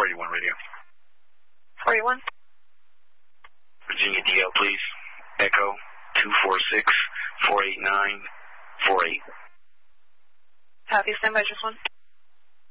481 radio. 481. Virginia DL, please. Echo 246-489-48. Copy, stand by, just one.